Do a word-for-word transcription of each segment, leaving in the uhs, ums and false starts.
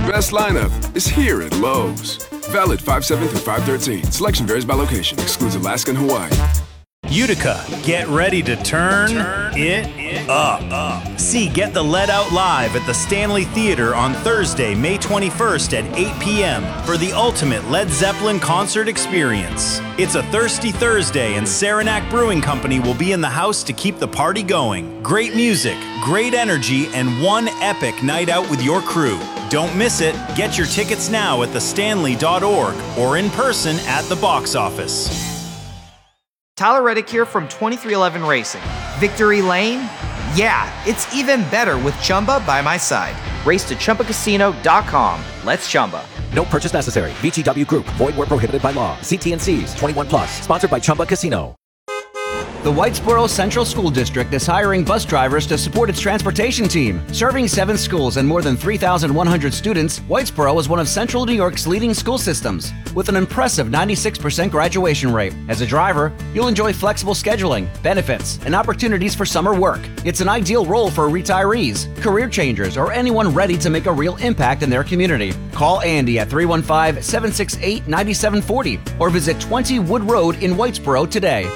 best lineup is here at Lowe's. Valid five seven through five thirteen. Selection varies by location. Excludes Alaska and Hawaii. Utica, get ready to turn, turn it, it up. up. See Get the Lead Out live at the Stanley Theater on Thursday, May twenty-first at eight p.m. for the ultimate Led Zeppelin concert experience. It's a thirsty Thursday, and Saranac Brewing Company will be in the house to keep the party going. Great music, great energy, and one epic night out with your crew. Don't miss it. Get your tickets now at the stanley dot org or in person at the box office. Tyler Reddick here from twenty-three eleven Racing. Victory Lane? Yeah, it's even better with Chumba by my side. Race to Chumba Casino dot com. Let's Chumba. No purchase necessary. V G W Group. Void where prohibited by law. See T and C's. twenty-one plus. Sponsored by Chumba Casino. The Whitesboro Central School District is hiring bus drivers to support its transportation team. Serving seven schools and more than three thousand one hundred students, Whitesboro is one of Central New York's leading school systems, with an impressive ninety-six percent graduation rate. As a driver, you'll enjoy flexible scheduling, benefits, and opportunities for summer work. It's an ideal role for retirees, career changers, or anyone ready to make a real impact in their community. Call Andy at three one five, seven six eight, nine seven four zero or visit twenty Wood Road in Whitesboro today.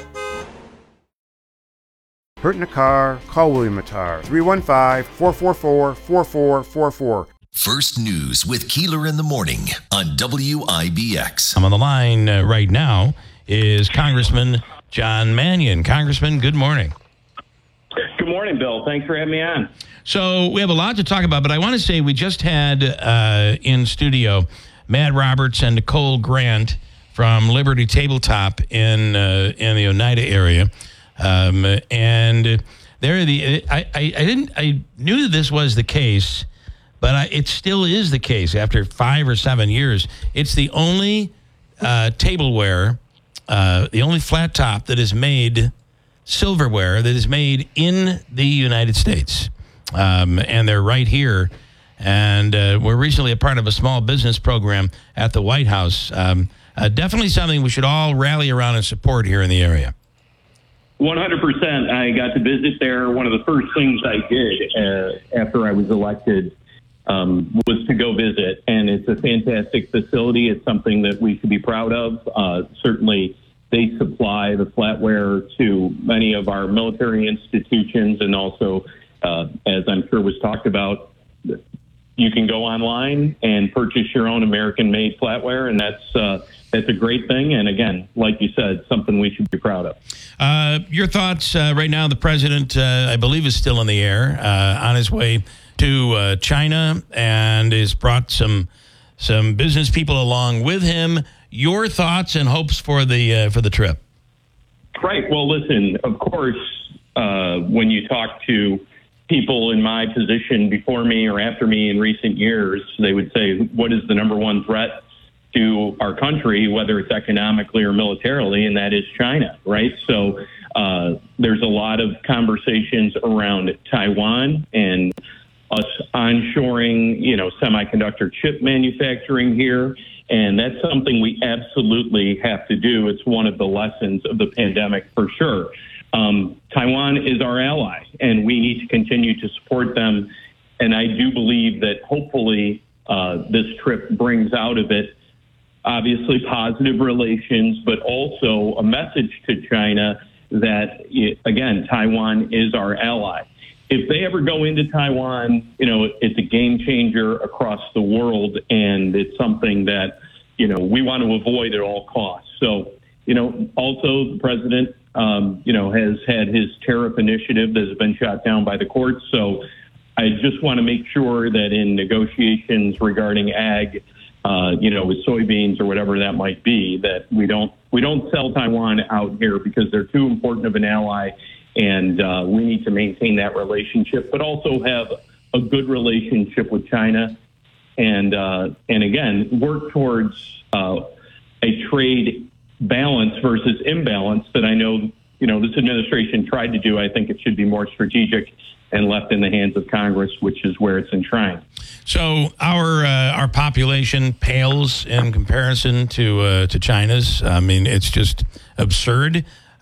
Hurt in a car? Call William Mattar. three one five, four four four, four four four four. First News with Keeler in the Morning on W I B X. I'm on the line uh, right now is Congressman John Mannion. Congressman, good morning. Good morning, Bill. Thanks for having me on. So we have a lot to talk about, but I want to say we just had uh, in studio Matt Roberts and Nicole Grant from Liberty Tabletop in uh, in the Oneida area. Um, and there, the I, I, I didn't I knew that this was the case, but I, it still is the case after five or seven years. It's the only uh, tableware, uh, the only flat top that is made silverware that is made in the United States, um, and they're right here. And uh, we're recently a part of a small business program at the White House. Um, uh, definitely something we should all rally around and support here in the area. one hundred percent. I got to visit there. One of the first things I did uh, after I was elected um, was to go visit. And it's a fantastic facility. It's something that we should be proud of. Uh, certainly, they supply the flatware to many of our military institutions. And also, uh, as I'm sure was talked about, you can go online and purchase your own American-made flatware. And that's uh, that's a great thing. And again, like you said, something we should be proud of. Uh, your thoughts uh, right now? The president, uh, I believe, is still in the air uh, on his way to uh, China and has brought some some business people along with him. Your thoughts and hopes for the uh, for the trip? Right. Well, listen, of course, uh, when you talk to people in my position before me or after me in recent years, they would say, what is the number one threat to our country, whether it's economically or militarily, and that is China, right? So uh, there's a lot of conversations around Taiwan and us onshoring, you know, semiconductor chip manufacturing here. And that's something we absolutely have to do. It's one of the lessons of the pandemic for sure. Um, Taiwan is our ally, and we need to continue to support them. And I do believe that hopefully uh, this trip brings out of it obviously positive relations, but also a message to China that, again, Taiwan is our ally. If they ever go into Taiwan, you know, it's a game changer across the world, and it's something that, you know, we want to avoid at all costs. So, you know, also the president, um, you know, has had his tariff initiative that has been shot down by the courts. So I just want to make sure that in negotiations regarding ag, Uh, you know, with soybeans or whatever that might be, that we don't we don't sell Taiwan out here because they're too important of an ally, and uh, we need to maintain that relationship, but also have a good relationship with China, and uh, and again work towards uh, a trade balance versus imbalance that I know you know this administration tried to do. I think it should be more strategic and left in the hands of Congress, which is where it's enshrined. So our uh, our population pales in comparison to uh, to China's. I mean, it's just absurd.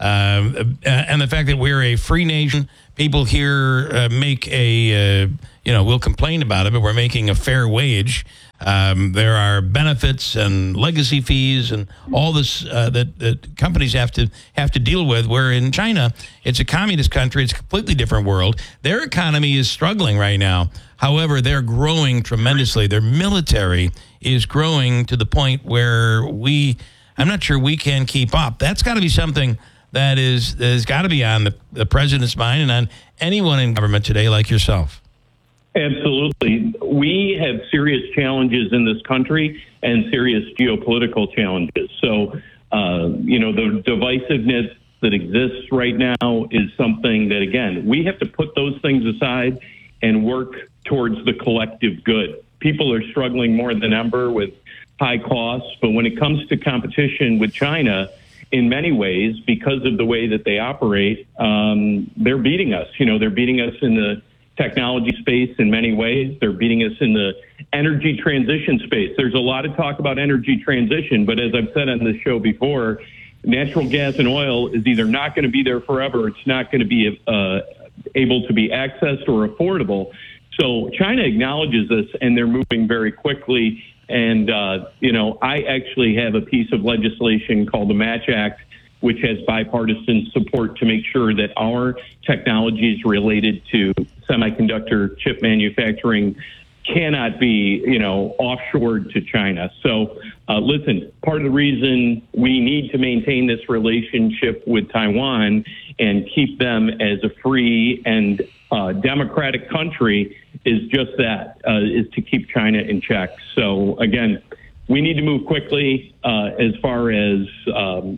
Uh, and the fact that we're a free nation, people here uh, make a, uh, you know, we'll complain about it, but we're making a fair wage. Um, there are benefits and legacy fees and all this uh, that, that companies have to have to deal with. Where in China, it's a communist country. It's a completely different world. Their economy is struggling right now. However, they're growing tremendously. Their military is growing to the point where we, I'm not sure we can keep up. That's got to be something that is that has got to be on the, the president's mind and on anyone in government today like yourself. Absolutely. We have serious challenges in this country and serious geopolitical challenges. So, uh, you know, the divisiveness that exists right now is something that, again, we have to put those things aside and work towards the collective good. People are struggling more than ever with high costs, but when it comes to competition with China, in many ways, because of the way that they operate, um, they're beating us. You know, they're beating us in the technology space in many ways. They're beating us in the energy transition space. There's a lot of talk about energy transition, but as I've said on this show before, natural gas and oil is either not going to be there forever, it's not going to be uh, able to be accessed or affordable. So China acknowledges this, and they're moving very quickly. And, uh, you know, I actually have a piece of legislation called the Match Act, which has bipartisan support to make sure that our technologies related to semiconductor chip manufacturing cannot be, you know, offshored to China. So, uh, listen, part of the reason we need to maintain this relationship with Taiwan and keep them as a free and uh, democratic country is just that, uh, is to keep China in check. So, again, we need to move quickly uh, as far as, um,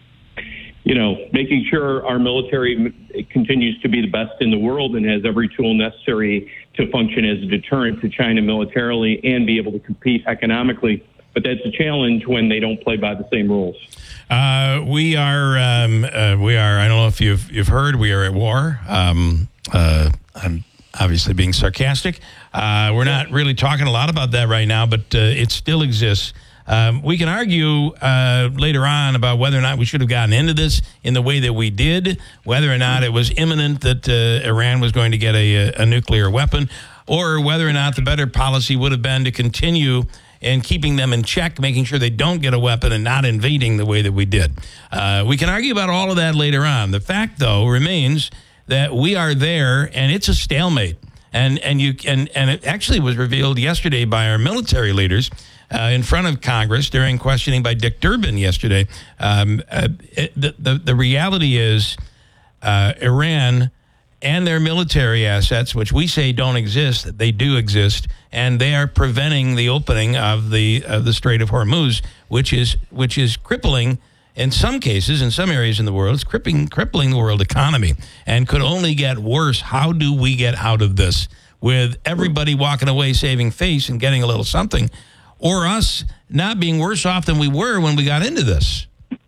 you know, making sure our military continues to be the best in the world and has every tool necessary to function as a deterrent to China militarily and be able to compete economically. But that's a challenge when they don't play by the same rules. Uh, we are, um, uh, we are. I don't know if you've you've heard. We are at war. Um, uh, I'm obviously being sarcastic. Uh, we're not really talking a lot about that right now, but uh, it still exists. Um, we can argue uh, later on about whether or not we should have gotten into this in the way that we did, whether or not it was imminent that uh, Iran was going to get a, a nuclear weapon, or whether or not the better policy would have been to continue and keeping them in check, making sure they don't get a weapon and not invading the way that we did. Uh, we can argue about all of that later on. The fact, though, remains that we are there, and it's a stalemate. And and you and, and it actually was revealed yesterday by our military leaders uh, in front of Congress during questioning by Dick Durbin yesterday. Um, uh, it, the, the, the reality is uh, Iran and their military assets, which we say don't exist, they do exist, and they are preventing the opening of the of the Strait of Hormuz, which is which is crippling, in some cases, in some areas in the world, it's crippling, crippling the world economy and could only get worse. How do we get out of this with everybody walking away saving face and getting a little something, or us not being worse off than we were when we got into this?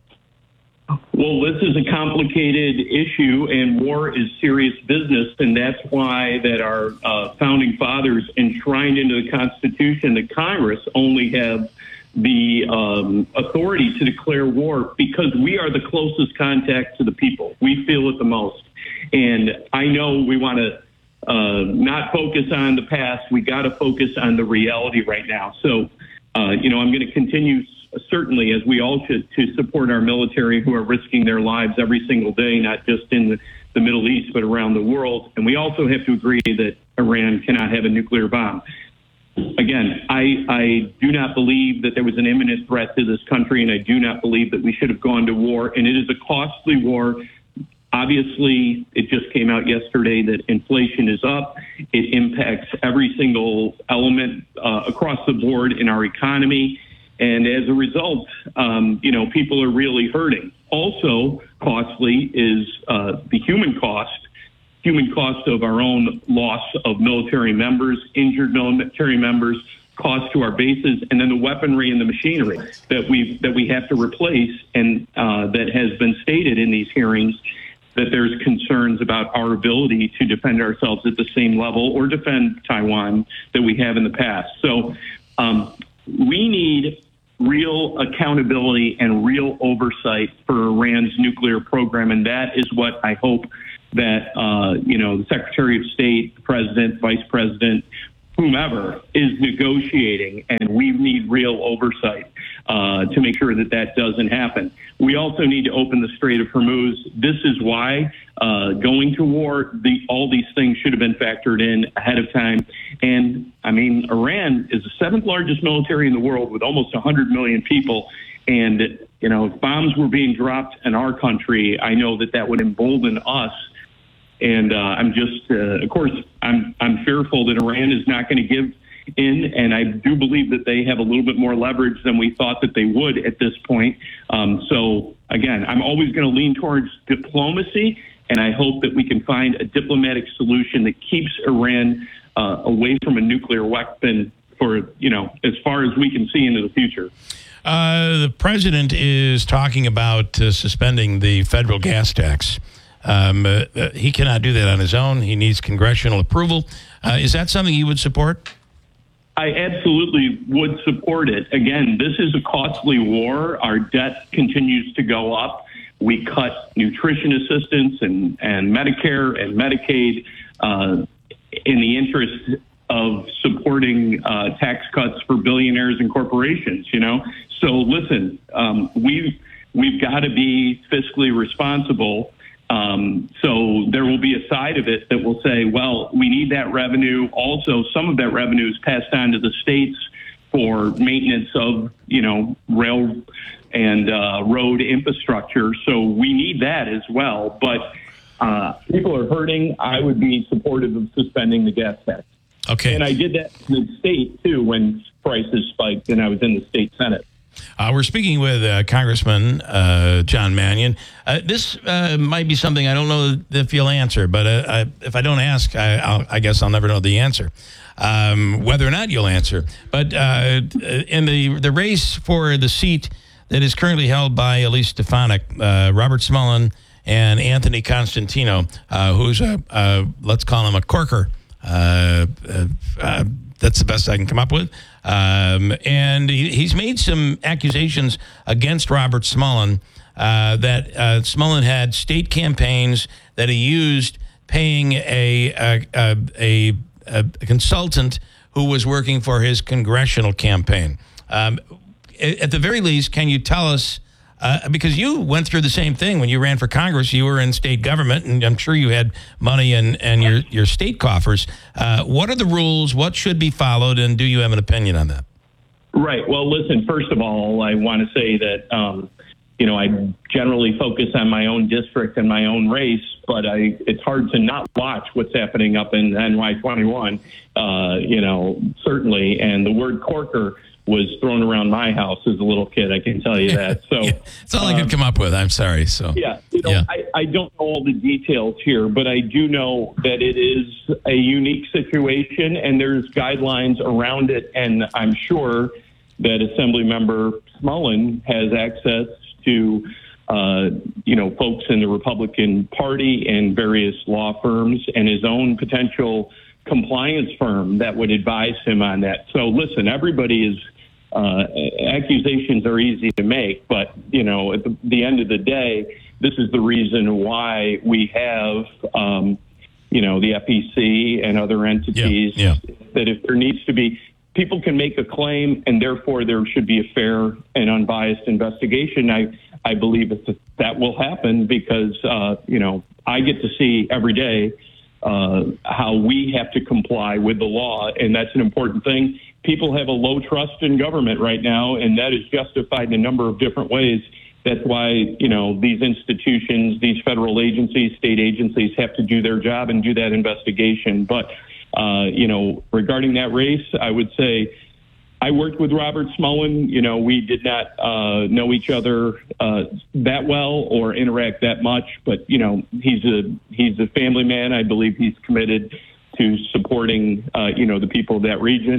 Well, this is a complicated issue, and war is serious business, and that's why that our uh, founding fathers enshrined into the Constitution that Congress only have the um, authority to declare war because we are the closest contact to the people. We feel it the most. And I know we want to uh, not focus on the past. We got to focus on the reality right now. So, uh, you know, I'm going to continue, certainly, as we all should, to support our military who are risking their lives every single day, not just in the, the Middle East, but around the world. And we also have to agree that Iran cannot have a nuclear bomb. Again, I, I do not believe that there was an imminent threat to this country, and I do not believe that we should have gone to war. And it is a costly war. Obviously, it just came out yesterday that inflation is up. It impacts every single element uh, across the board in our economy. And as a result, um, you know, people are really hurting. Also costly is uh, the human cost. Human cost of our own loss of military members, injured military members, cost to our bases, and then the weaponry and the machinery that we that we have to replace, and uh, that has been stated in these hearings that there's concerns about our ability to defend ourselves at the same level or defend Taiwan that we have in the past. So um, we need real accountability and real oversight for Iran's nuclear program, and that is what I hope that, uh, you know, the Secretary of State, the President, Vice President, whomever is negotiating, and we need real oversight uh, to make sure that that doesn't happen. We also need to open the Strait of Hormuz. This is why uh, going to war, the, all these things should have been factored in ahead of time. And, I mean, Iran is the seventh largest military in the world with almost one hundred million people. And, you know, if bombs were being dropped in our country, I know that that would embolden us. And uh, I'm just, uh, of course, I'm I'm fearful that Iran is not going to give in, and I do believe that they have a little bit more leverage than we thought that they would at this point. Um, so, again, I'm always going to lean towards diplomacy, and I hope that we can find a diplomatic solution that keeps Iran uh, away from a nuclear weapon for, you know, as far as we can see into the future. Uh, the president is talking about uh, suspending the federal gas tax. Um, uh, uh, he cannot do that on his own. He needs congressional approval. Uh, is that something you would support? I absolutely would support it. Again, this is a costly war. Our debt continues to go up. We cut nutrition assistance and, and Medicare and Medicaid uh, in the interest of supporting uh, tax cuts for billionaires and corporations, you know? So listen, um, we've, we've got to be fiscally responsible. Um, so there will be a side of it that will say, well, we need that revenue. Also, some of that revenue is passed on to the states for maintenance of, you know, rail and uh, road infrastructure. So we need that as well. But uh, people are hurting. I would be supportive of suspending the gas tax. Okay. And I did that in the state, too, when prices spiked and I was in the state Senate. Uh, we're speaking with uh, Congressman uh, John Mannion. Uh, this uh, might be something I don't know if you'll answer, but uh, I, if I don't ask, I, I'll, I guess I'll never know the answer, um, whether or not you'll answer. But uh, in the the race for the seat that is currently held by Elise Stefanik, uh, Robert Smullen and Anthony Constantino, uh, who's a, a, let's call him a corker. Uh, uh, uh, that's the best I can come up with. Um, and he, he's made some accusations against Robert Smullen uh, that uh, Smullen had state campaigns that he used paying a a, a, a, a consultant who was working for his congressional campaign. Um, at the very least, can you tell us, uh, because you went through the same thing when you ran for Congress, you were in state government, and I'm sure you had money in, in your, your state coffers. Uh, what are the rules? What should be followed? And do you have an opinion on that? Right. Well, listen, first of all, I want to say that, um, you know, I generally focus on my own district and my own race, but I, it's hard to not watch what's happening up in N Y twenty-one, uh, you know, certainly. And the word corker was thrown around my house as a little kid, I can tell you that. So yeah, that's all um, I could come up with. I'm sorry. So yeah, you know, yeah. I, I don't know all the details here, but I do know that it is a unique situation and there's guidelines around it. And I'm sure that Assembly Member Smullen has access to, uh, you know, folks in the Republican Party and various law firms and his own potential compliance firm that would advise him on that. So listen, everybody is, uh, accusations are easy to make, but, you know, at the, the end of the day, this is the reason why we have, um, you know, the F E C and other entities yeah, yeah. that if there needs to be, people can make a claim and therefore there should be a fair and unbiased investigation. I, I believe that that will happen because, uh, you know, I get to see every day Uh, how we have to comply with the law, and that's an important thing. People have a low trust in government right now, and that is justified in a number of different ways. That's why, you know, these institutions, these federal agencies, state agencies have to do their job and do that investigation. But, uh, you know, regarding that race, I would say I worked with Robert Smullen. You know, we did not uh, know each other uh, that well or interact that much, but, you know, he's a he's a family man. I believe he's committed to supporting, uh, you know, the people of that region.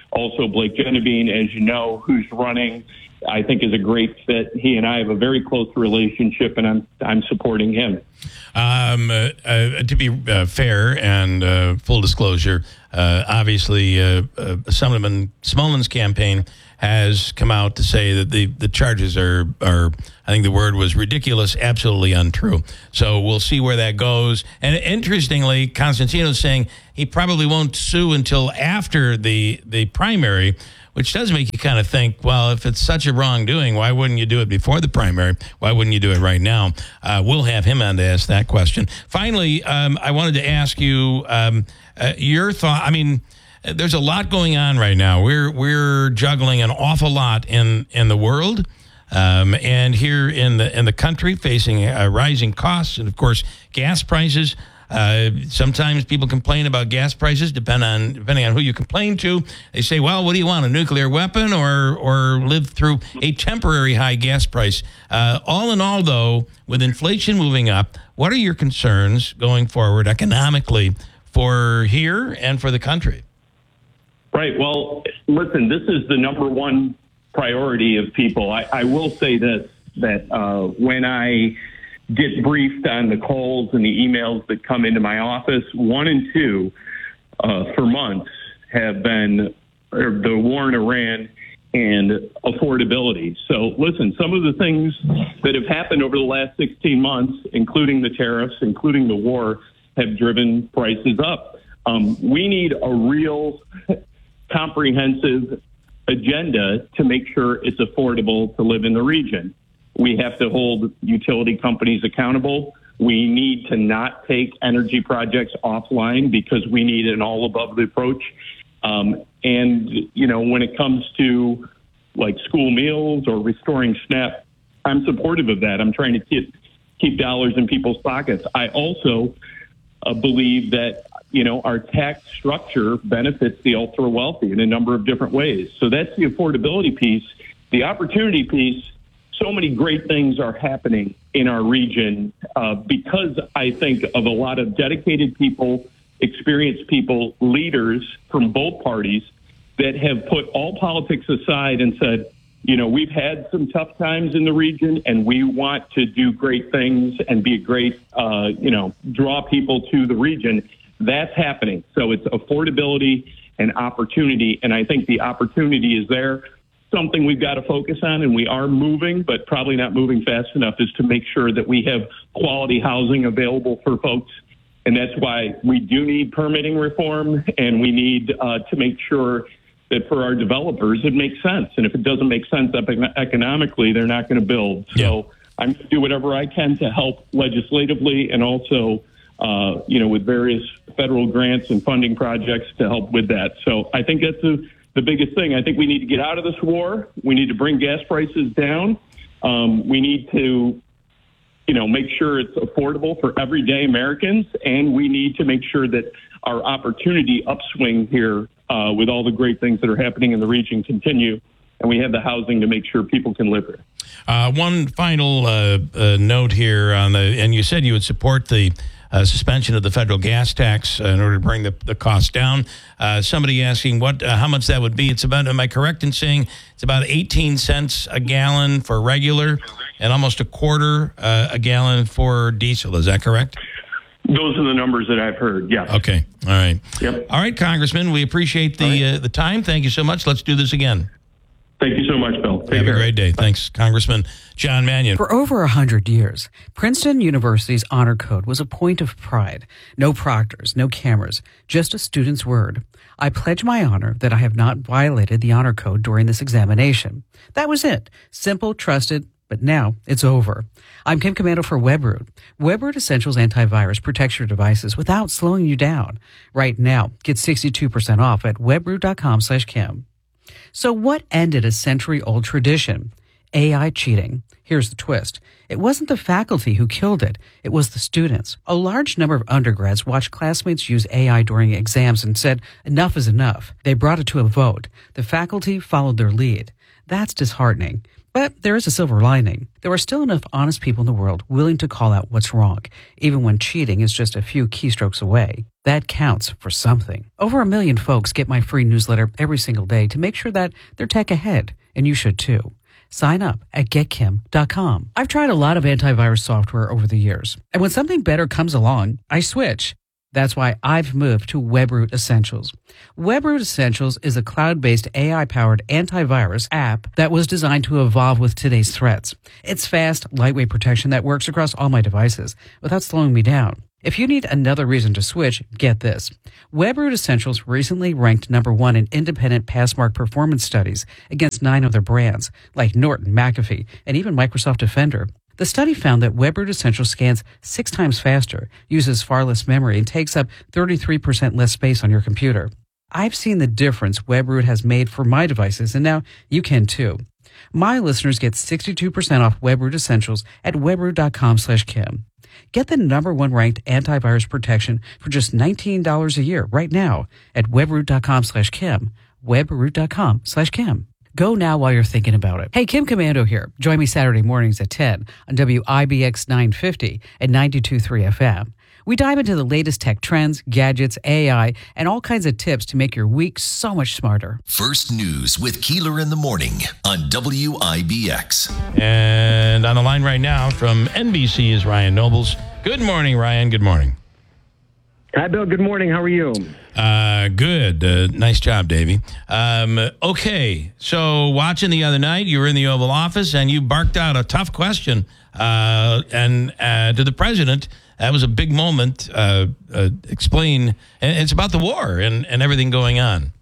Also, Blake Genevieve, as you know, who's running, I think is a great fit. He and I have a very close relationship, and I'm I'm supporting him. Um, uh, uh, to be uh, fair and uh, full disclosure, uh, obviously, uh, uh, Assemblyman Smollen's campaign has come out to say that the, the charges are, are, I think the word was ridiculous, absolutely untrue. So we'll see where that goes. And interestingly, Constantino's saying he probably won't sue until after the, the primary, which does make you kind of think, well, if it's such a wrongdoing, why wouldn't you do it before the primary? Why wouldn't you do it right now? Uh, we'll have him on to ask that question. Finally, um, I wanted to ask you um, uh, your thought. I mean, there's a lot going on right now. We're we're juggling an awful lot in, in the world um, and here in the in the country, facing uh, rising costs and, of course, gas prices. Uh, sometimes people complain about gas prices, depend on depending on who you complain to. They say, well, what do you want, a nuclear weapon or or live through a temporary high gas price? Uh, all in all, though, with inflation moving up, what are your concerns going forward economically for here and for the country? Right. Well, listen, this is the number one priority of people. I, I will say this, that uh, when I get briefed on the calls and the emails that come into my office, one and two uh, for months have been or the war in Iran and affordability. So listen, some of the things that have happened over the last sixteen months, including the tariffs, including the war, have driven prices up. Um, we need a real comprehensive agenda to make sure it's affordable to live in the region. We have to hold utility companies accountable. We need to not take energy projects offline because we need an all-above approach. Um, and, you know, when it comes to, like, school meals or restoring SNAP, I'm supportive of that. I'm trying to keep, keep dollars in people's pockets. I also uh, believe that, you know, our tax structure benefits the ultra-wealthy in a number of different ways. So that's the affordability piece. The opportunity piece, so many great things are happening in our region uh, because I think of a lot of dedicated people, experienced people, leaders from both parties that have put all politics aside and said, you know, we've had some tough times in the region and we want to do great things and be a great, uh, you know, draw people to the region. That's happening. So it's affordability and opportunity. And I think the opportunity is there. Something we've got to focus on, and we are moving, but probably not moving fast enough, is to make sure that we have quality housing available for folks. And that's why we do need permitting reform, and we need uh, to make sure that for our developers, it makes sense. And if it doesn't make sense economically, they're not going to build. Yeah. So I'm going to do whatever I can to help legislatively and also, uh, you know, with various federal grants and funding projects to help with that. So I think that's a the biggest thing. I think we need to get out of this war. We need to bring gas prices down. Um, we need to, you know, make sure it's affordable for everyday Americans, and we need to make sure that our opportunity upswing here uh, with all the great things that are happening in the region continue, and we have the housing to make sure people can live here. Uh, one final uh, uh, note here on the, and you said you would support the Uh, suspension of the federal gas tax uh, in order to bring the, the cost down. Uh, somebody asking what, uh, how much that would be. It's about, am I correct in saying it's about eighteen cents a gallon for regular and almost a quarter uh, a gallon for diesel? Is that correct? Those are the numbers that I've heard, yes. Okay, all right. Yep. All right, Congressman, we appreciate the, right. uh, the time. Thank you so much. Let's do this again. Thank you so much, Bill. Take Have care. a great day. Thanks, Congressman John Mannion. For over one hundred years, Princeton University's honor code was a point of pride. No proctors, no cameras, just a student's word. I pledge my honor that I have not violated the honor code during this examination. That was it. Simple, trusted, but now it's over. I'm Kim Commando for WebRoot. WebRoot Essentials Antivirus protects your devices without slowing you down. Right now, get sixty-two percent off at webroot.com slash Kim. So what ended a century-old tradition? A I cheating. Here's the twist. It wasn't the faculty who killed it. It was the students. A large number of undergrads watched classmates use A I during exams and said, enough is enough. They brought it to a vote. The faculty followed their lead. That's disheartening. But there is a silver lining. There are still enough honest people in the world willing to call out what's wrong, even when cheating is just a few keystrokes away. That counts for something. Over a million folks get my free newsletter every single day to make sure that they're tech ahead, and you should too. Sign up at get kim dot com. I've tried a lot of antivirus software over the years, and when something better comes along, I switch. That's why I've moved to WebRoot Essentials. WebRoot Essentials is a cloud-based A I-powered antivirus app that was designed to evolve with today's threats. It's fast, lightweight protection that works across all my devices without slowing me down. If you need another reason to switch, get this. WebRoot Essentials recently ranked number one in independent Passmark performance studies against nine other brands, like Norton, McAfee, and even Microsoft Defender. The study found that WebRoot Essentials scans six times faster, uses far less memory, and takes up thirty-three percent less space on your computer. I've seen the difference WebRoot has made for my devices, and now you can too. My listeners get sixty-two percent off WebRoot Essentials at webroot dot com slash Kim. Get the number one ranked antivirus protection for just nineteen dollars a year right now at webroot dot com slash Kim. webroot dot com slash Kim. Go now while you're thinking about it. Hey, Kim Komando here. Join me Saturday mornings at ten on W I B X nine fifty and ninety-two point three F M. We dive into the latest tech trends, gadgets, A I, and all kinds of tips to make your week so much smarter. First News with Keeler in the Morning on W I B X. And on the line right now from N B C is Ryan Nobles. Good morning, Ryan. Good morning. Hi, Bill. Good morning. How are you? Uh, good. Uh, nice job, Davey. Um, okay, so watching the other night, you were in the Oval Office, and you barked out a tough question uh, and uh, to the president. That was a big moment. Uh, uh, explain. And it's about the war and, and everything going on.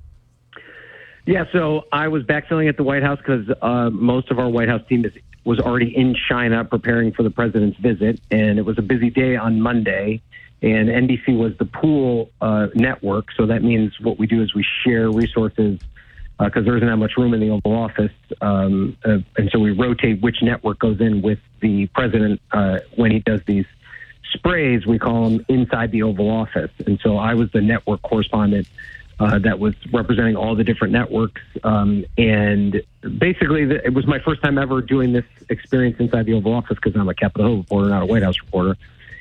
Yeah, so I was backfilling at the White House because uh, most of our White House team is, was already in China preparing for the president's visit, and it was a busy day on Monday. And N B C was the pool uh, network, so that means what we do is we share resources because uh, there isn't that much room in the Oval Office, um, uh, and so we rotate which network goes in with the president uh, when he does these sprays. We call them inside the Oval Office, and so I was the network correspondent uh, that was representing all the different networks, um, and basically the, it was my first time ever doing this experience inside the Oval Office because I'm a Capitol Hill reporter, not a White House reporter.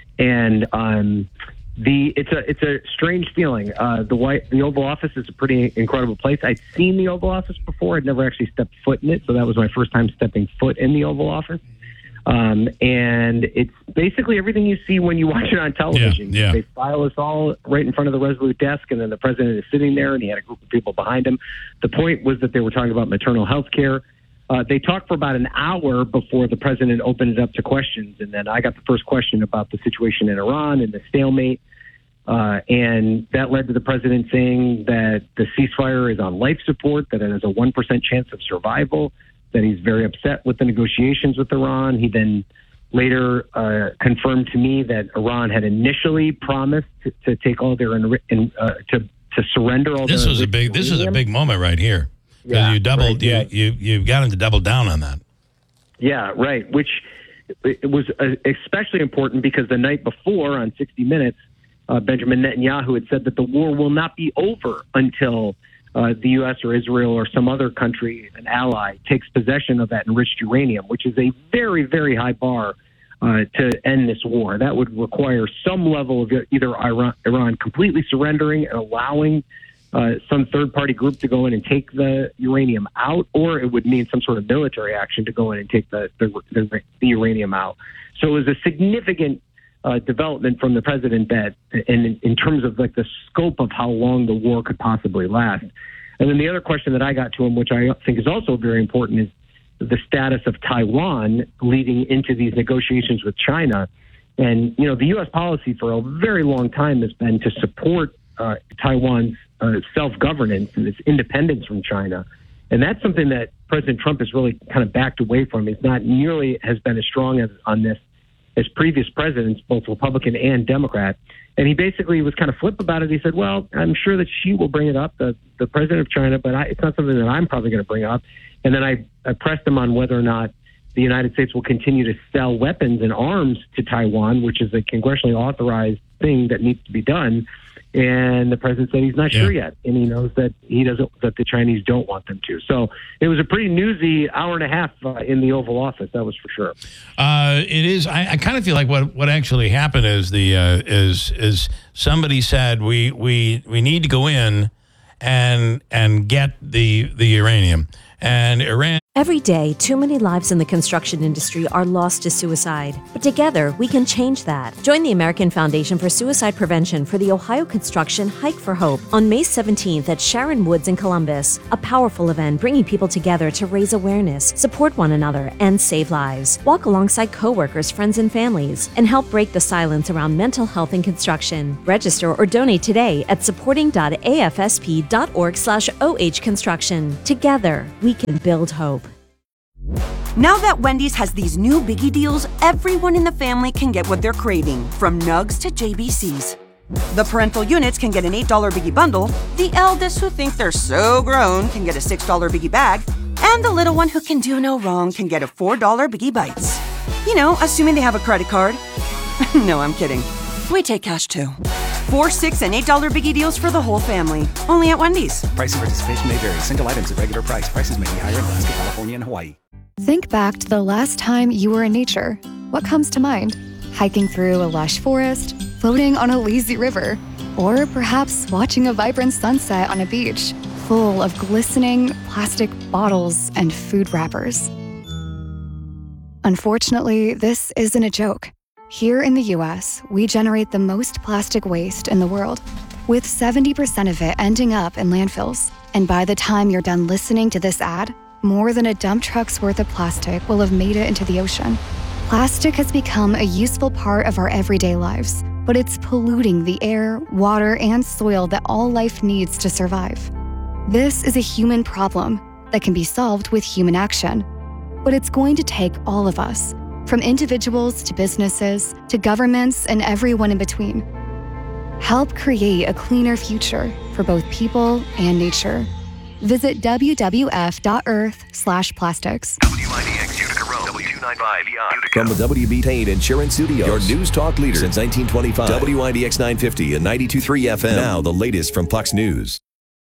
And um, the it's a it's a strange feeling. Uh, the white the Oval Office is a pretty incredible place. I'd seen the Oval Office before. I'd never actually stepped foot in it, so that was my first time stepping foot in the Oval Office. Um, and it's basically everything you see when you watch it on television. Yeah, yeah. They file us all right in front of the Resolute desk, and then the president is sitting there, and he had a group of people behind him. The point was that they were talking about maternal health care. Uh, they talked for about an hour before the president opened it up to questions. And then I got the first question about the situation in Iran and the stalemate. Uh, and that led to the president saying that the ceasefire is on life support, that it has a one percent chance of survival, that he's very upset with the negotiations with Iran. He then later uh, confirmed to me that Iran had initially promised to, to take all their, in, in, uh, to, to surrender all this their was a big This was a big moment right here. Because yeah, you doubled, right, yeah. you, you, you got him to double down on that. Yeah, right. Which it was especially important because the night before on sixty minutes, uh, Benjamin Netanyahu had said that the war will not be over until uh, the U S or Israel or some other country, an ally, takes possession of that enriched uranium, which is a very, very high bar uh, to end this war. That would require some level of either Iran, Iran completely surrendering and allowing Uh, some third-party group to go in and take the uranium out, or it would mean some sort of military action to go in and take the, the, the, the uranium out. So it was a significant uh, development from the president that, in, in terms of like the scope of how long the war could possibly last. And then the other question that I got to him, which I think is also very important, is the status of Taiwan leading into these negotiations with China. And, you know, the U S policy for a very long time has been to support uh, Taiwan's uh, self-governance and its independence from China. And that's something that President Trump has really kind of backed away from. He's not nearly has been as strong as on this as previous presidents, both Republican and Democrat. And he basically was kind of flip about it. He said, well, I'm sure that Xi will bring it up, the, the president of China, but I, it's not something that I'm probably going to bring up. And then I, I pressed him on whether or not the United States will continue to sell weapons and arms to Taiwan, which is a congressionally authorized thing that needs to be done. And the president said he's not Yeah. sure yet, and he knows that he doesn't that the Chinese don't want them to. So it was a pretty newsy hour and a half uh, in the Oval Office. That was for sure. Uh, it is. I, I kind of feel like what, what actually happened is the uh, is is somebody said we we we need to go in and and get the the uranium, and Iran. Every day, too many lives in the construction industry are lost to suicide. But together, we can change that. Join the American Foundation for Suicide Prevention for the Ohio Construction Hike for Hope on May seventeenth at Sharon Woods in Columbus. A powerful event bringing people together to raise awareness, support one another, and save lives. Walk alongside coworkers, friends, and families, and help break the silence around mental health in construction. Register or donate today at supporting.afsp.org slash OH construction. Together, we can build hope. Now that Wendy's has these new biggie deals, everyone in the family can get what they're craving, from nugs to J B Cs. The parental units can get an eight dollar biggie bundle, the eldest who think they're so grown can get a six dollar biggie bag, and the little one who can do no wrong can get a four dollar biggie bites. You know, assuming they have a credit card. No, I'm kidding. We take cash too. Four, six, and eight dollar biggie deals for the whole family. Only at Wendy's. Price and participation may vary. Single items at regular price. Prices may be higher in Alaska, California, and Hawaii. Think back to the last time you were in nature. What comes to mind? Hiking through a lush forest, floating on a lazy river, or perhaps watching a vibrant sunset on a beach full of glistening plastic bottles and food wrappers. Unfortunately, this isn't a joke. Here in the U S, we generate the most plastic waste in the world, with seventy percent of it ending up in landfills. And by the time you're done listening to this ad, more than a dump truck's worth of plastic will have made it into the ocean. Plastic has become a useful part of our everyday lives, but it's polluting the air, water, and soil that all life needs to survive. This is a human problem that can be solved with human action. But it's going to take all of us, from individuals to businesses to governments and everyone in between. Help create a cleaner future for both people and nature. Visit w w f dot earth slash plastics. W I D X Utica Road, W two ninety-five Utica. From the W B Tate Insurance Studios, your news talk leader since nineteen twenty-five. W I D X nine fifty and ninety-two point three F M. Now the latest from Fox News.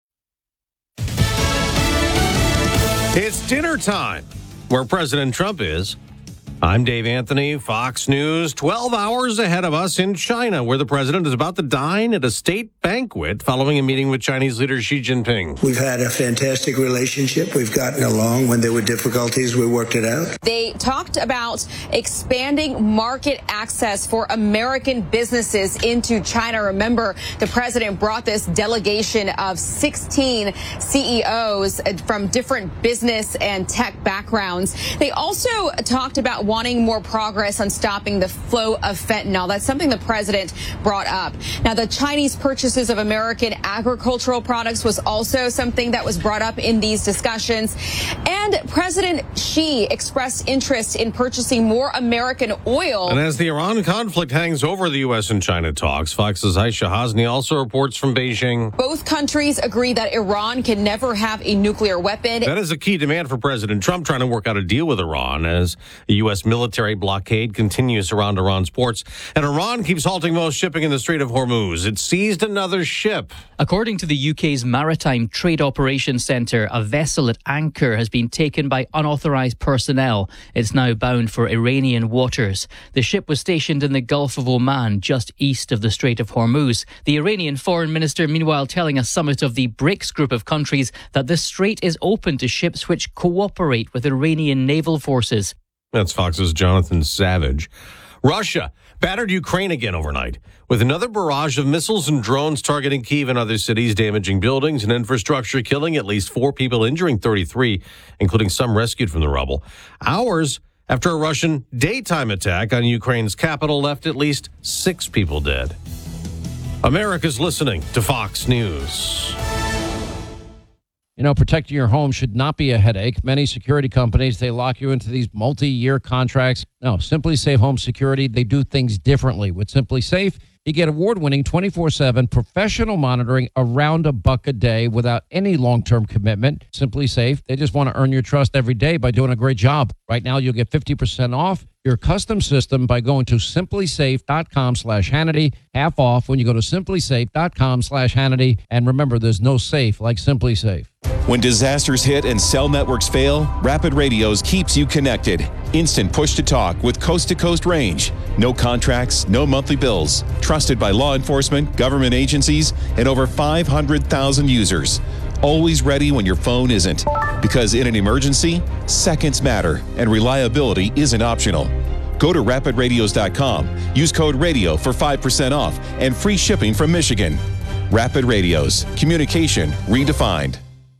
It's dinner time, where President Trump is. I'm Dave Anthony, Fox News. twelve hours ahead of us in China, where the president is about to dine at a state banquet following a meeting with Chinese leader Xi Jinping. We've had a fantastic relationship. We've gotten along. When there were difficulties, we worked it out. They talked about expanding market access for American businesses into China. Remember, the president brought this delegation of sixteen C E Os from different business and tech backgrounds. They also talked about wanting more progress on stopping the flow of fentanyl. That's something the president brought up. Now, the Chinese purchases of American agricultural products was also something that was brought up in these discussions. And President Xi expressed interest in purchasing more American oil. And as the Iran conflict hangs over the U S and China talks, Fox's Aisha Hasni also reports from Beijing. Both countries agree that Iran can never have a nuclear weapon. That is a key demand for President Trump, trying to work out a deal with Iran as the U S military blockade continues around Iran's ports. And Iran keeps halting most shipping in the Strait of Hormuz. It seized another ship. According to the U K's Maritime Trade Operations Centre, a vessel at anchor has been taken by unauthorised personnel. It's now bound for Iranian waters. The ship was stationed in the Gulf of Oman, just east of the Strait of Hormuz. The Iranian foreign minister, meanwhile, telling a summit of the BRICS group of countries that the strait is open to ships which cooperate with Iranian naval forces. That's Fox's Jonathan Savage. Russia battered Ukraine again overnight with another barrage of missiles and drones targeting Kyiv and other cities, damaging buildings and infrastructure, killing at least four people, injuring thirty-three, including some rescued from the rubble. Hours after a Russian daytime attack on Ukraine's capital left at least six people dead. America's listening to Fox News. You know, protecting your home should not be a headache. Many security companies, they lock you into these multi-year contracts. No, Simply Safe Home Security, they do things differently. With Simply Safe, you get award-winning twenty-four seven professional monitoring around a buck a day without any long-term commitment. Simply Safe, they just want to earn your trust every day by doing a great job. Right now, you'll get fifty percent off your custom system by going to simplysafe.com slash Hannity. Half off when you go to simplysafe.com slash Hannity. And remember, there's no safe like Simply Safe. When disasters hit and cell networks fail, Rapid Radios keeps you connected. Instant push-to-talk with coast-to-coast range. No contracts, no monthly bills. Trusted by law enforcement, government agencies, and over five hundred thousand users. Always ready when your phone isn't. Because in an emergency, seconds matter, and reliability isn't optional. Go to rapid radios dot com. Use code RADIO for five percent off and free shipping from Michigan. Rapid Radios. Communication redefined.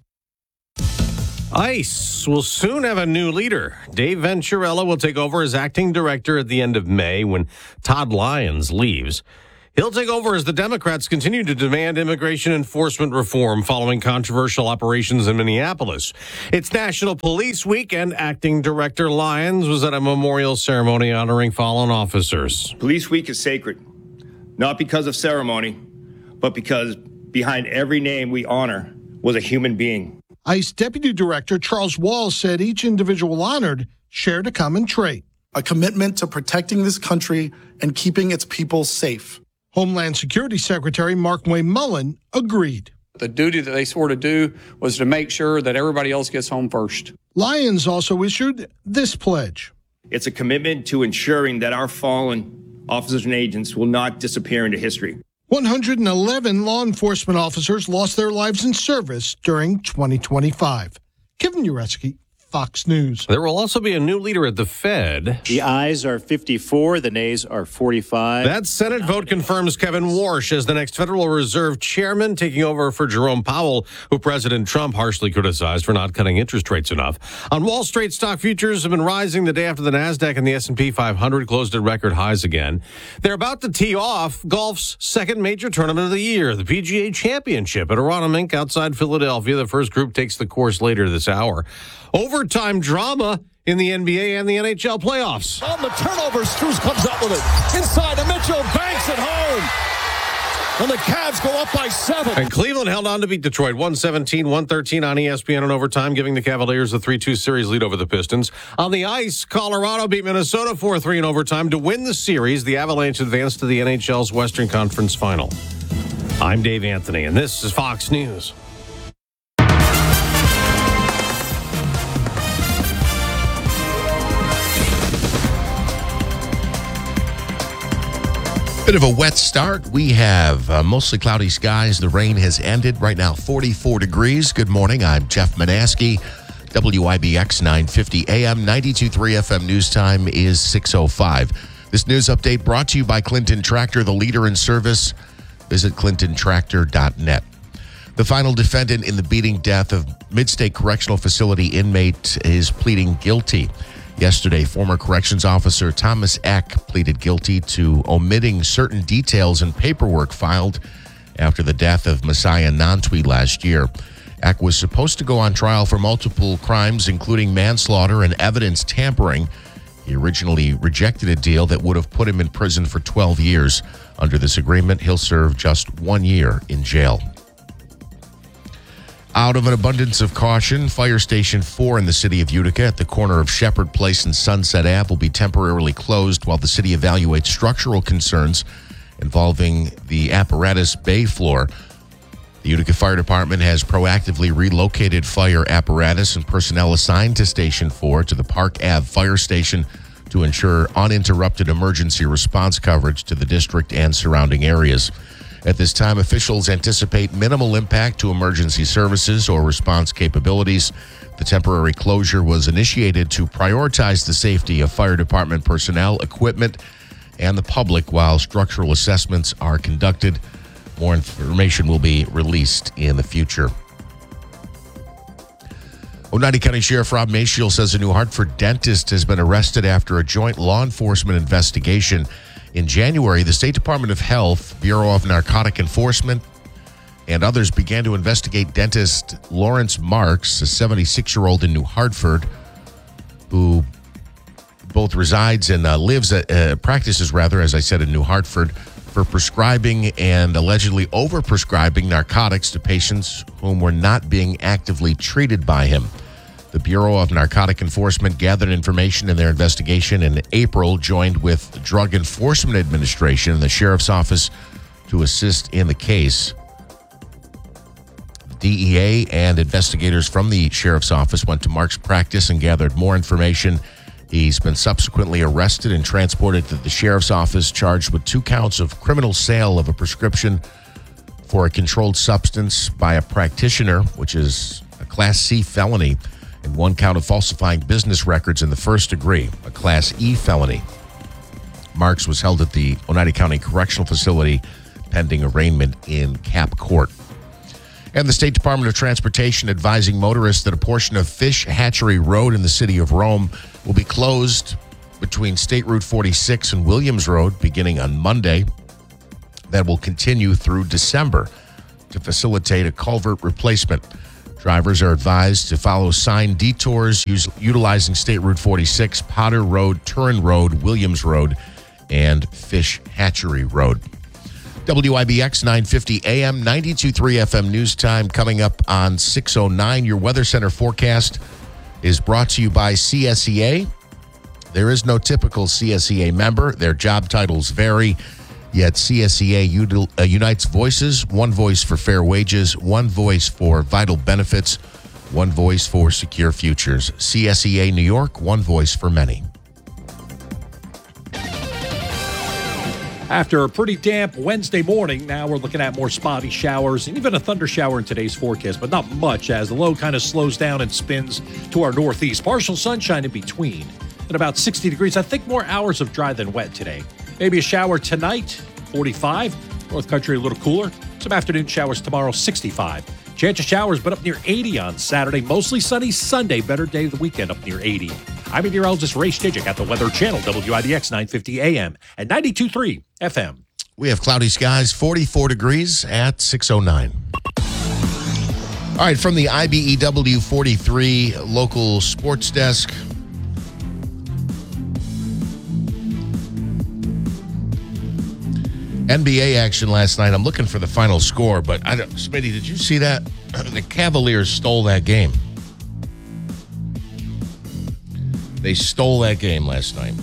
ICE will soon have a new leader. Dave Venturella will take over as acting director at the end of May when Todd Lyons leaves. He'll take over as the Democrats continue to demand immigration enforcement reform following controversial operations in Minneapolis. It's National Police Week, and acting director Lyons was at a memorial ceremony honoring fallen officers. Police Week is sacred, not because of ceremony, but because behind every name we honor was a human being. ICE Deputy Director Charles Wall said each individual honored shared a common trait: a commitment to protecting this country and keeping its people safe. Homeland Security Secretary Mark Wayne Mullen agreed. The duty that they swore to do was to make sure that everybody else gets home first. Lyons also issued this pledge. It's a commitment to ensuring that our fallen officers and agents will not disappear into history. one hundred eleven law enforcement officers lost their lives in service during twenty twenty-five. Kevin Ureski, Fox News. There will also be a new leader at the Fed. The ayes are fifty-four, the nays are forty-five. That Senate vote confirms Kevin Warsh as the next Federal Reserve chairman, taking over for Jerome Powell, who President Trump harshly criticized for not cutting interest rates enough. On Wall Street, stock futures have been rising the day after the NASDAQ and the S and P five hundred closed at record highs again. They're about to tee off golf's second major tournament of the year, the P G A Championship at Aronimink outside Philadelphia. The first group takes the course later this hour. Overtime drama in the N B A and the N H L playoffs. On the turnover, Strus comes up with it. Inside to Mitchell, banks it home. And the Cavs go up by seven. And Cleveland held on to beat Detroit one seventeen one thirteen on E S P N in overtime, giving the Cavaliers a three two series lead over the Pistons. On the ice, Colorado beat Minnesota four three in overtime to win the series. The Avalanche advanced to the N H L's Western Conference Final. I'm Dave Anthony, and this is Fox News. Bit of a wet start. We have uh, mostly cloudy skies. The rain has ended. Right now, forty-four degrees. Good morning. I'm Jeff Manaski. W I B X nine fifty A M, ninety-two point three F M. News time is six oh five. This news update brought to you by Clinton Tractor, the leader in service. Visit clinton tractor dot net. The final defendant in the beating death of Midstate Correctional Facility inmate is pleading guilty. Yesterday, former corrections officer Thomas Eck pleaded guilty to omitting certain details in paperwork filed after the death of Messiah Nantwi last year. Eck was supposed to go on trial for multiple crimes, including manslaughter and evidence tampering. He originally rejected a deal that would have put him in prison for twelve years. Under this agreement, he'll serve just one year in jail. Out of an abundance of caution, Fire Station four in the city of Utica at the corner of Shepherd Place and Sunset Ave will be temporarily closed while the city evaluates structural concerns involving the apparatus bay floor. The Utica Fire Department has proactively relocated fire apparatus and personnel assigned to Station four to the Park Ave Fire Station to ensure uninterrupted emergency response coverage to the district and surrounding areas. At this time, officials anticipate minimal impact to emergency services or response capabilities. The temporary closure was initiated to prioritize the safety of fire department personnel, equipment, and the public while structural assessments are conducted. More information will be released in the future. Oneida County Sheriff Rob Maciel says a New Hartford dentist has been arrested after a joint law enforcement investigation. In January, the State Department of Health, Bureau of Narcotic Enforcement, and others began to investigate dentist Lawrence Marks, a seventy-six-year-old in New Hartford, who both resides and uh, lives, at, uh, practices rather, as I said, in New Hartford, for prescribing and allegedly over-prescribing narcotics to patients whom were not being actively treated by him. The Bureau of Narcotic Enforcement gathered information in their investigation in April, joined with the Drug Enforcement Administration and the Sheriff's Office to assist in the case. D E A and investigators from the Sheriff's Office went to Mark's practice and gathered more information. He's been subsequently arrested and transported to the Sheriff's Office, charged with two counts of criminal sale of a prescription for a controlled substance by a practitioner, which is a Class C felony, and one count of falsifying business records in the first degree, a Class E felony. Marks was held at the Oneida County Correctional Facility pending arraignment in Cap Court. And the State Department of Transportation advising motorists that a portion of Fish Hatchery Road in the city of Rome will be closed between State Route forty-six and Williams Road beginning on Monday. That will continue through December to facilitate a culvert replacement. Drivers are advised to follow signed detours use, utilizing State Route forty-six, Potter Road, Turin Road, Williams Road, and Fish Hatchery Road. W I B X nine fifty A M, ninety-two point three F M News Time coming up on six oh nine. Your Weather Center forecast is brought to you by C S E A. There is no typical C S E A member. Their job titles vary, yet C S E A util, uh, unites voices, one voice for fair wages, one voice for vital benefits, one voice for secure futures. C S E A New York, one voice for many. After a pretty damp Wednesday morning, now we're looking at more spotty showers and even a thunder shower in today's forecast, but not much as the low kind of slows down and spins to our northeast. Partial sunshine in between at about sixty degrees. I think more hours of dry than wet today. Maybe a shower tonight, forty-five. North Country a little cooler. Some afternoon showers tomorrow, sixty-five. Chance of showers, but up near eighty on Saturday. Mostly sunny Sunday. Better day of the weekend, up near eighty. I'm meteorologist Ray Stidgick at the Weather Channel, W I B X nine fifty A M and ninety-two point three F M. We have cloudy skies, forty-four degrees at six oh nine. All right, from the I B E W forty-three local sports desk. N B A action last night. I'm looking for the final score, but I don't, Smitty, did you see that? The Cavaliers stole that game. They stole that game last night.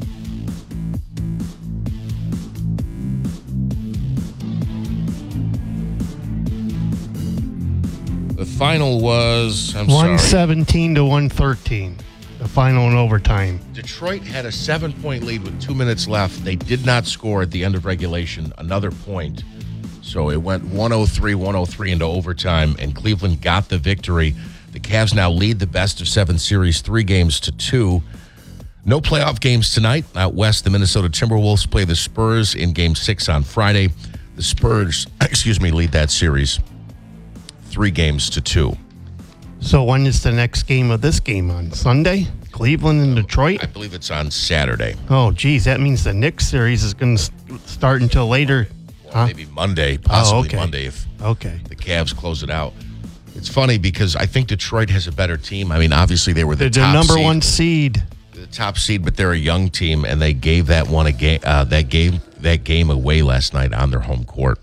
The final was, I'm one sorry. seventeen to one thirteen. The final in overtime. Detroit had a seven-point lead with two minutes left. They did not score at the end of regulation another point. So it went one oh three one oh three into overtime, and Cleveland got the victory. The Cavs now lead the best of seven series, three games to two. No playoff games tonight. Out west, the Minnesota Timberwolves play the Spurs in game six on Friday. The Spurs, excuse me, lead that series three games to two. So when is the next game of this game on? Sunday? Cleveland and Detroit? I believe it's on Saturday. Oh, geez. That means the Knicks series is going to start until later. Well, huh? maybe Monday, possibly oh, okay. Monday if okay. the Cavs close it out. It's funny because I think Detroit has a better team. I mean, obviously they were the They're top the number seed, one seed. the top seed, but they're a young team, and they gave that one a game. Uh, that game that game away last night on their home court.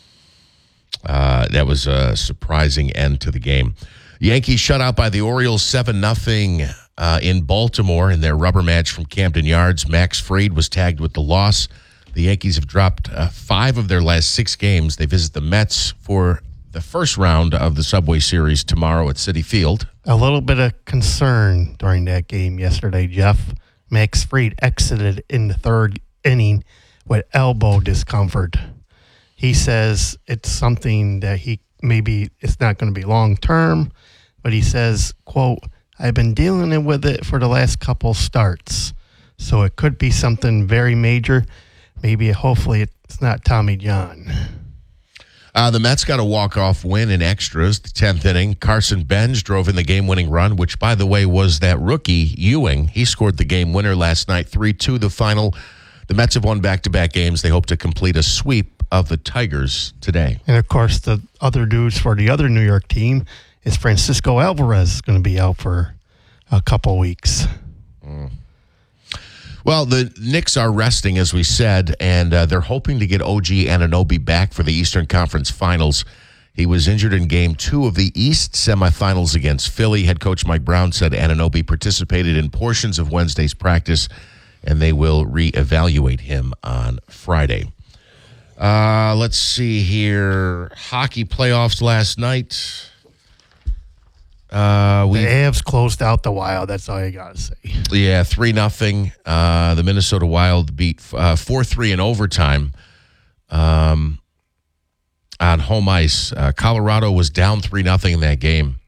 Uh, that was a surprising end to the game. Yankees shut out by the Orioles seven nothing uh, in Baltimore in their rubber match from Camden Yards. Max Fried was tagged with the loss. The Yankees have dropped uh, five of their last six games. They visit the Mets for the first round of the Subway Series tomorrow at Citi Field. A little bit of concern during that game yesterday, Jeff. Max Fried exited in the third inning with elbow discomfort. He says it's something that he maybe it's not going to be long term, but he says, quote, I've been dealing with it for the last couple starts, so it could be something very major. Maybe, hopefully, it's not Tommy John. Uh, the Mets got a walk-off win in extras, the tenth inning. Carson Benz drove in the game-winning run, which, by the way, was that rookie, Ewing. He scored the game winner last night, three two the final. The Mets have won back-to-back games. They hope to complete a sweep of the Tigers today. And, of course, the other news for the other New York team is Francisco Alvarez is going to be out for a couple weeks. Mm. Well, the Knicks are resting, as we said, and uh, they're hoping to get O G Anunoby back for the Eastern Conference Finals. He was injured in Game two of the East semifinals against Philly. Head coach Mike Brown said Anunoby participated in portions of Wednesday's practice, and they will reevaluate him on Friday. Uh, let's see here. Hockey playoffs last night. Uh, we the Avs closed out the Wild. That's all you got to say. Yeah, three nothing. Uh, the Minnesota Wild beat uh, four three in overtime um, on home ice. Uh, Colorado was down three nothing in that game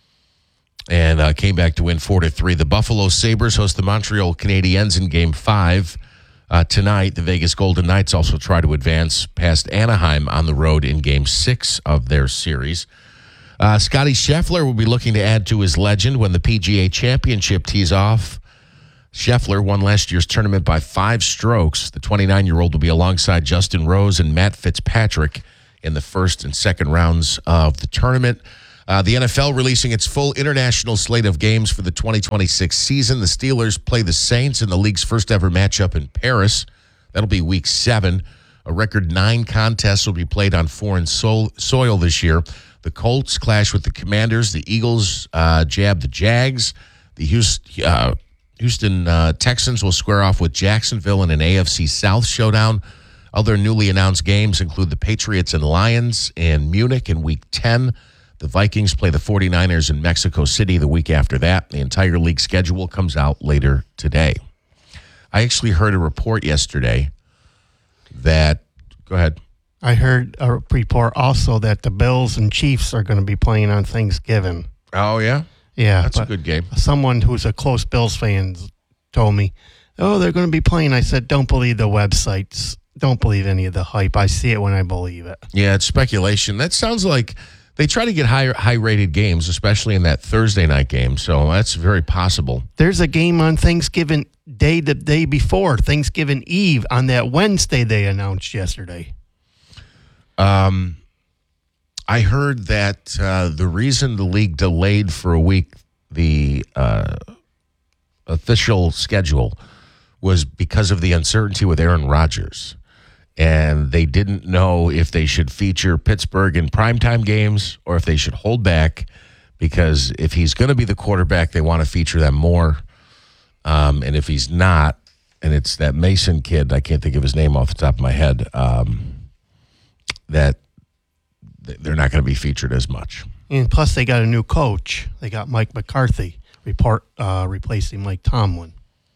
and uh, came back to win four to three. The Buffalo Sabres host the Montreal Canadiens in Game five. Uh, tonight, the Vegas Golden Knights also try to advance past Anaheim on the road in Game six of their series. Uh, Scotty Scheffler will be looking to add to his legend when the P G A Championship tees off. Scheffler won last year's tournament by five strokes. The twenty-nine-year-old will be alongside Justin Rose and Matt Fitzpatrick in the first and second rounds of the tournament. Uh, the N F L releasing its full international slate of games for the twenty twenty-six season. The Steelers play the Saints in the league's first-ever matchup in Paris. That'll be week seven. A record nine contests will be played on foreign so- soil this year. The Colts clash with the Commanders. The Eagles uh, jab the Jags. The Houston, uh, Houston uh, Texans will square off with Jacksonville in an A F C South showdown. Other newly announced games include the Patriots and Lions in Munich in Week ten. The Vikings play the 49ers in Mexico City the week after that. The entire league schedule comes out later today. I actually heard a report yesterday that – go ahead. I heard a report also that the Bills and Chiefs are going to be playing on Thanksgiving. Oh, yeah? Yeah. That's a good game. Someone who's a close Bills fan told me, oh, they're going to be playing. I said, don't believe the websites. Don't believe any of the hype. I see it when I believe it. Yeah, it's speculation. That sounds like they try to get high, high-rated games, especially in that Thursday night game, so that's very possible. There's a game on Thanksgiving Day the day before, Thanksgiving Eve, on that Wednesday they announced yesterday. Um, I heard that uh, the reason the league delayed for a week the uh, official schedule was because of the uncertainty with Aaron Rodgers. And they didn't know if they should feature Pittsburgh in primetime games or if they should hold back, because if he's going to be the quarterback, they want to feature them more. Um, and if he's not, and it's that Mason kid, I can't think of his name off the top of my head, um, that they're not going to be featured as much. And plus, they got a new coach. They got Mike McCarthy report uh, replacing Mike Tomlin.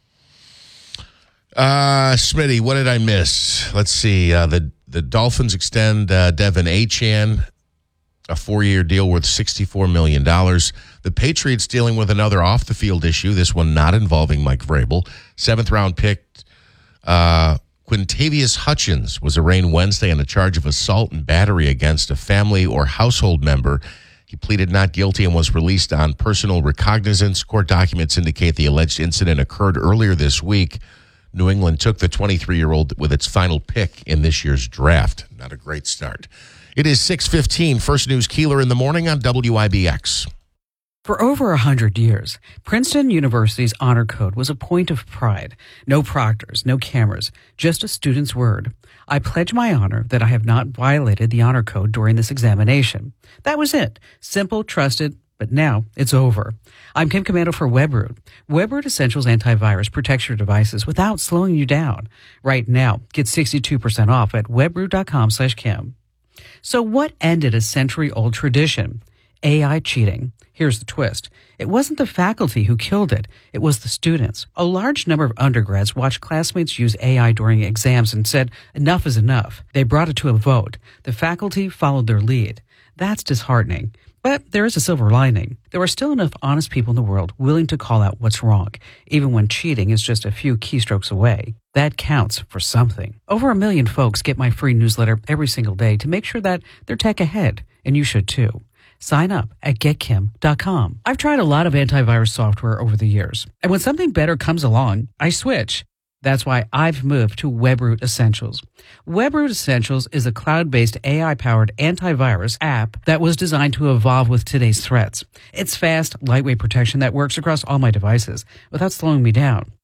Uh, Smitty, what did I miss? Let's see. Uh, the the Dolphins extend uh, Devin Achane a four-year deal worth sixty-four million dollars. The Patriots dealing with another off-the-field issue, this one not involving Mike Vrabel. Seventh-round pick uh, Quintavious Hutchins was arraigned Wednesday on a charge of assault and battery against a family or household member. He pleaded not guilty and was released on personal recognizance. Court documents indicate the alleged incident occurred earlier this week. New England took the twenty-three-year-old with its final pick in this year's draft. Not a great start. It is six fifteen, First News Keeler in the morning on W I B X. For over a hundred years, Princeton University's honor code was a point of pride. No proctors, no cameras, just a student's word. I pledge my honor that I have not violated the honor code during this examination. That was it. Simple, trusted, but now it's over. I'm Kim Commando for WebRoot. WebRoot Essentials Antivirus protects your devices without slowing you down. Right now, get sixty-two percent off at webroot.com slash Kim. So what ended a century-old tradition? A I cheating. Here's the twist. It wasn't the faculty who killed it. It was the students. A large number of undergrads watched classmates use A I during exams and said, enough is enough. They brought it to a vote. The faculty followed their lead. That's disheartening. But there is a silver lining. There are still enough honest people in the world willing to call out what's wrong, even when cheating is just a few keystrokes away. That counts for something. Over a million folks get my free newsletter every single day to make sure that they're tech ahead, and you should too. Sign up at get kim dot com. I've tried a lot of antivirus software over the years, and when something better comes along, I switch. That's why I've moved to WebRoot Essentials. WebRoot Essentials is a cloud-based A I-powered antivirus app that was designed to evolve with today's threats. It's fast, lightweight protection that works across all my devices without slowing me down.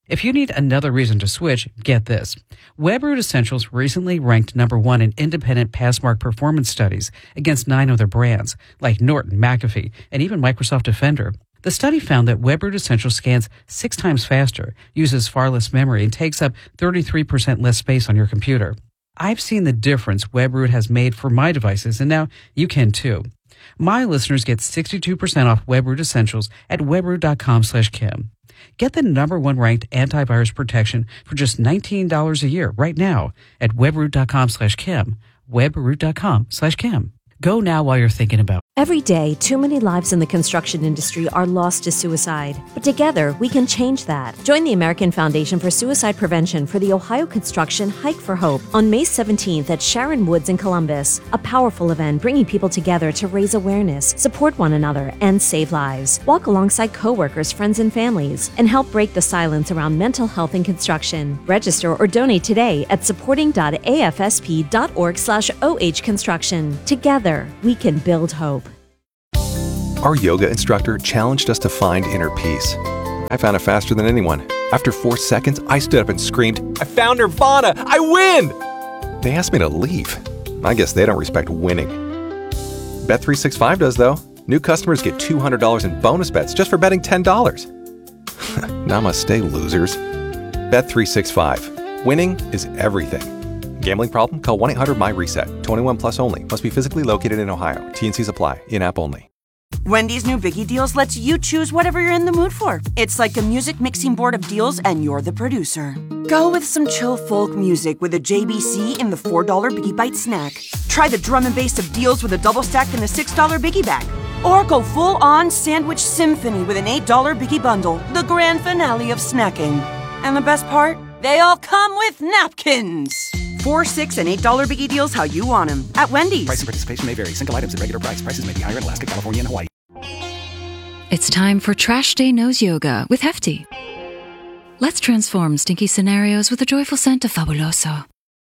If you need another reason to switch, get this. WebRoot Essentials recently ranked number one in independent Passmark performance studies against nine other brands, like Norton, McAfee, and even Microsoft Defender. The study found that WebRoot Essentials scans six times faster, uses far less memory, and takes up thirty-three percent less space on your computer. I've seen the difference WebRoot has made for my devices, and now you can too. My listeners get sixty-two percent off WebRoot Essentials at webroot.com slash Kim. Get the number one ranked antivirus protection for just nineteen dollars a year right now at webroot.com slash Kim. webroot.com slash Kim. Go now while you're thinking about it. Every day, too many lives in the construction industry are lost to suicide. But together, we can change that. Join the American Foundation for Suicide Prevention for the Ohio Construction Hike for Hope on May seventeenth at Sharon Woods in Columbus. A powerful event bringing people together to raise awareness, support one another, and save lives. Walk alongside coworkers, friends, and families, and help break the silence around mental health in construction. Register or donate today at supporting.afsp.org slash OH construction. Together, we can build hope. Our yoga instructor challenged us to find inner peace. I found it faster than anyone. After four seconds, I stood up and screamed, "I found Nirvana! I win!" They asked me to leave. I guess they don't respect winning. Bet three sixty-five does, though. New customers get two hundred dollars in bonus bets just for betting ten dollars. Namaste, losers. Bet three sixty-five. Winning is everything. Gambling problem? Call one eight hundred my reset. twenty-one plus only. Must be physically located in Ohio. T and Cs apply. In-app only. Wendy's new Biggie Deals lets you choose whatever you're in the mood for. It's like a music mixing board of deals, and you're the producer. Go with some chill folk music with a J B C in the four dollar Biggie Bite snack. Try the drum and bass of deals with a double stack in the six dollar Biggie Bag. Or go full-on sandwich symphony with an eight dollar Biggie Bundle, the grand finale of snacking. And the best part? They all come with napkins. Four, six, and eight dollar Biggie Deals how you want them at Wendy's. Price and participation may vary. Single items at regular price. Prices may be higher in Alaska, California, and Hawaii. It's time for Trash Day Nose Yoga with Hefty. Let's transform stinky scenarios with a joyful scent of Fabuloso.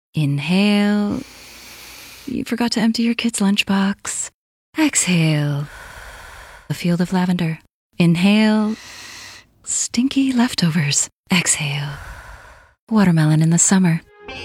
Inhale. You forgot to empty your kid's lunchbox. Exhale. A field of lavender. Inhale. Stinky leftovers. Exhale. Watermelon in the summer.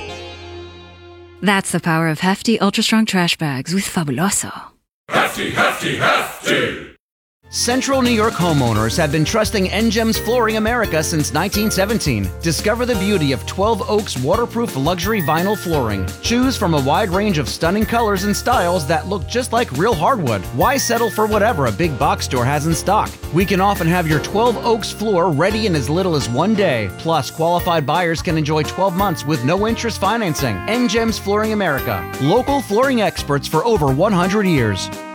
That's the power of Hefty Ultra Strong Trash Bags with Fabuloso. Hefty, hefty, hefty! Central New York homeowners have been trusting N G E M's Flooring America since nineteen seventeen. Discover the beauty of twelve Oaks waterproof luxury vinyl flooring. Choose from a wide range of stunning colors and styles that look just like real hardwood. Why settle for whatever a big box store has in stock? We can often have your twelve Oaks floor ready in as little as one day. Plus, qualified buyers can enjoy twelve months with no interest financing. N G E M's Flooring America. Local flooring experts for over one hundred years.